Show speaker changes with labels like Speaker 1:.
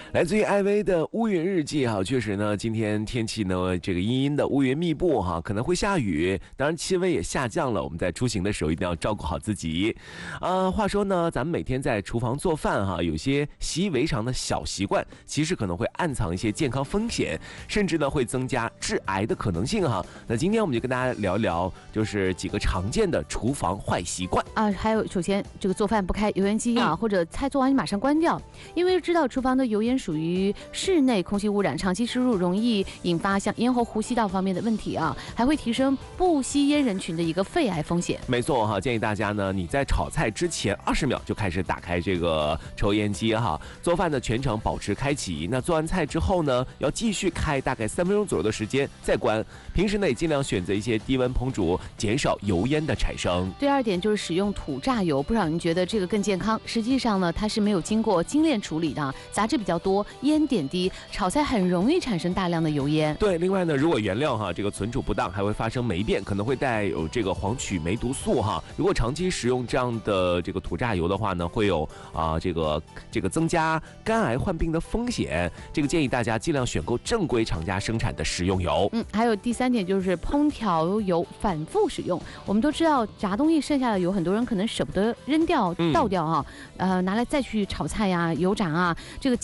Speaker 1: 来自于艾薇的乌云日记哈，确实呢，今天天气呢这个阴阴的，乌云密布哈，可能会下雨，当然气温也下降了。我们在出行的时候一定要照顾好自己。话说呢，咱们每天在厨房做饭哈，有些习以为常的小习惯，其实可能会暗藏一些健康风险，甚至呢会增加致癌的可能性哈。那今天我们就跟大家聊一聊，就是几个常见的厨房坏习惯
Speaker 2: 啊。还有，首先这个做饭不开油烟机啊，或者菜做完你马上关掉，因为知道厨房的油烟属于室内空气污染，长期摄入容易引发像咽喉、呼吸道方面的问题啊，还会提升不吸烟人群的一个肺癌风险。
Speaker 1: 没错哈，建议大家呢，你在炒菜之前20秒就开始打开这个抽烟机哈，做饭的全程保持开启。那做完菜之后呢，要继续开大概3分钟左右的时间再关。平时呢也尽量选择一些低温烹煮，减少油烟的产生。
Speaker 2: 第二点就是使用土榨油，不少人觉得这个更健康，实际上呢它是没有经过精炼处理的，杂质比较多，烟点低，炒菜很容易产生大量的油烟。
Speaker 1: 对，另外呢，如果原料哈这个存储不当，还会发生霉变，可能会带有这个黄曲霉毒素哈。如果长期使用这样的这个土榨油的话呢，会有这个增加肝癌患病的风险。这个建议大家尽量选购正规厂家生产的食用油。
Speaker 2: 还有第三点就是烹调油反复使用。我们都知道炸东西剩下的油，很多人可能舍不得扔掉、倒掉啊，拿来再去炒菜呀、油炸啊，这个